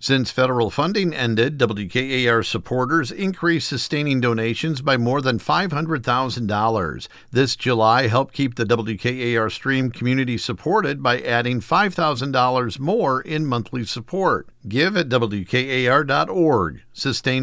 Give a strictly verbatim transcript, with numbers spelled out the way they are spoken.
Since federal funding ended, W K A R supporters increased sustaining donations by more than five hundred thousand dollars. This July helped keep the W K A R Stream community supported by adding five thousand dollars more in monthly support. Give at W K A R dot org. Sustain